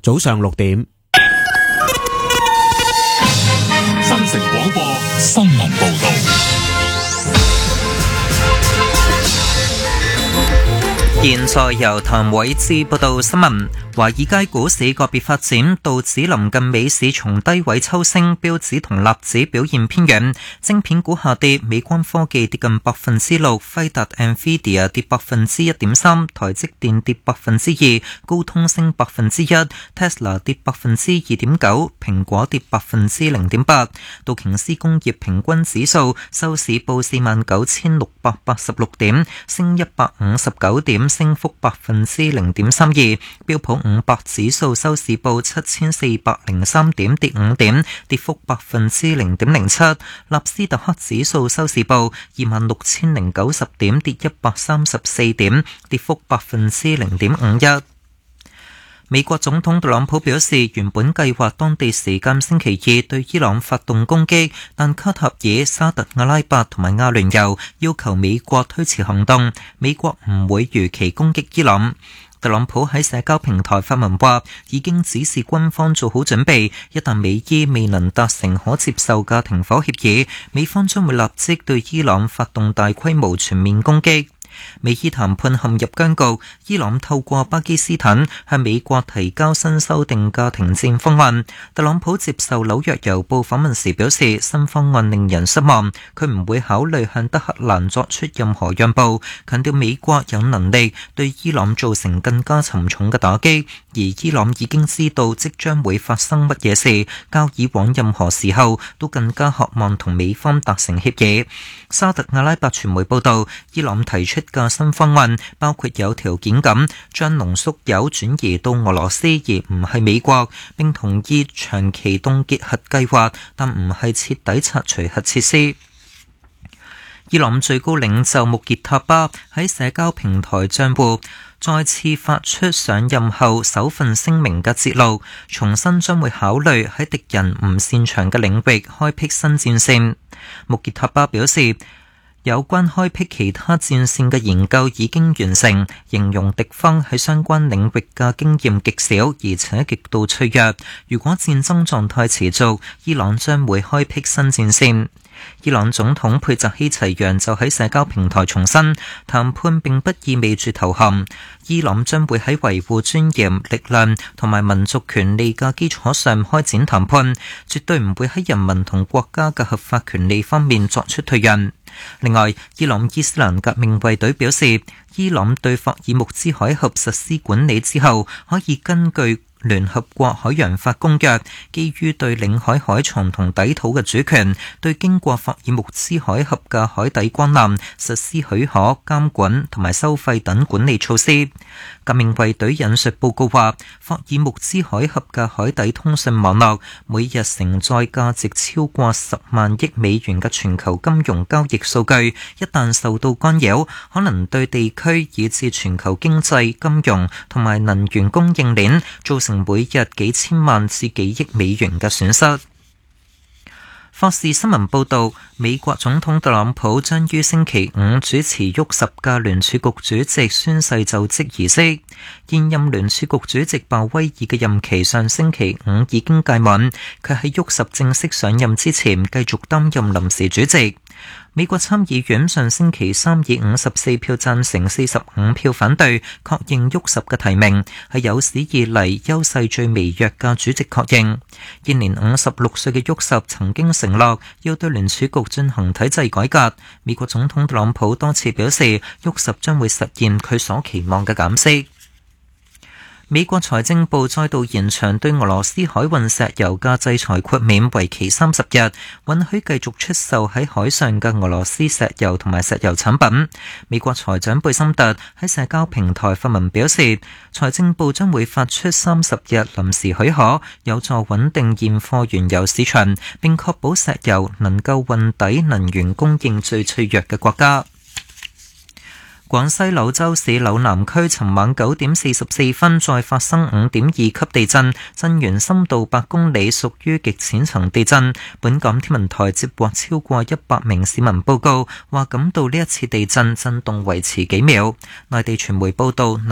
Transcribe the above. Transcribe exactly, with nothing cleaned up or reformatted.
早上六點。 新城廣播新聞報道。 現在由譚偉志報道新聞。華爾街股市個別發展，道指臨近美市從低位抽升，標指同納指表現偏軟。晶片股下跌，美光科技跌近百分之六，輝達 Nvidia 跌百分之一點三，台積電跌百分之二，高通升百分之一 ，Tesla 跌百分之二點九，蘋果跌百分之零點八。道瓊斯工業平均指數收市報四萬九千六百八十六點，升一百五十九點，升幅百分之零點三二。標普五百指數收市報七千四百零三點，跌五點，跌幅百分之零點零七。納斯達克指數收市報二萬六千零九十點，跌一百三十四點，跌幅百分之零點五一。美國總統特朗普表示，原本計劃當地時間星期二對伊朗發動攻擊，但卡塔爾、沙特阿拉伯同埋阿聯酋要求美國推遲行動，美國唔會如期攻擊伊朗。特朗普喺社交平台發文話，已經指示軍方做好準備，一旦美伊未能達成可接受嘅停火協議，美方將會立即對伊朗發動大規模全面攻擊。美伊談判陷入僵局，伊朗透過巴基斯坦向美國提交新修訂嘅停戰方案。特朗普接受紐約郵報訪問時表示，新方案令人失望，佢唔會考慮向德黑蘭作出任何讓步，強調美國有能力對伊朗造成更加沉重嘅打擊，而伊朗已經知道即將會發生乜嘢事，較以往任何時候都更加渴望同美方達成協議。沙特阿拉伯傳媒報道，伊朗提出嘅新方案包括有條件咁將濃縮鈾轉移到俄羅斯而唔係美國，並同意長期凍結核計劃，但唔係徹底拆除核設施。伊朗最高領袖穆傑塔巴喺社交平台賬戶再次發出上任後首份聲明嘅節錄，重申將會考慮喺敵人唔擅長嘅領域開闢新戰線。穆傑塔巴表示，有關開闢其他戰線嘅研究已經完成，形容敵方喺相關領域嘅經驗極少，而且極度脆弱。如果戰爭狀態持續，伊朗將會開闢新戰線。伊朗總統佩澤希齊揚就喺社交平台重申，談判並不意味住投降。伊朗將會喺維護尊嚴、力量同埋民族權利嘅基礎上開展談判，絕對唔會喺人民同國家嘅合法權利方面作出退讓。另外，伊朗伊斯蘭革命衛隊表示，伊朗對霍爾木茲海峽實施管理之後，可以根據聯合國海洋法公約，基於對領海海床同底土嘅主權，對經過霍爾木茲海峽嘅海底光纜實施許可、監管同埋收費等管理措施。革命衛隊引述報告話，霍爾木茲海峽嘅海底通訊網絡每日承載價值超過十萬億美元嘅全球金融交易數據，一旦受到干擾，可能對地區以至全球經濟、金融同埋能源供應鏈造成每日幾千萬至幾億美元嘅損失。霍士新聞報導，美國總統特朗普將於星期五主持沃什嘅聯儲局主席宣誓就職儀式。現任聯儲局主席鮑威爾嘅任期上星期五已經屆滿，佢喺沃什正式上任之前繼續擔任臨時主席。美國參議院上星期三以五十四票贊成、四十五票反對，確認沃什嘅提名，係有史以嚟優勢最微弱嘅主席確認。現年五十六歲嘅沃什曾經承諾要對聯儲局進行體制改革。美國總統特朗普多次表示，沃什將會實現佢所期望嘅減息。美國財政部再度延長對俄羅斯海運石油嘅制裁豁免，為期三十日，允許繼續出售喺海上嘅俄羅斯石油同埋石油產品。美國財長貝森特喺社交平台發文表示，財政部將會發出三十日臨時許可，有助穩定現貨原油市場，並確保石油能夠運抵能源供應最脆弱嘅國家。廣西柳州市柳南區尋晚九點四十四分再發生五點二級地震，震源深度八公里，屬於極淺層地震。本港天文台接獲超過一百名市民報告，話感到呢一次地震震動維持幾秒。內地傳媒報道，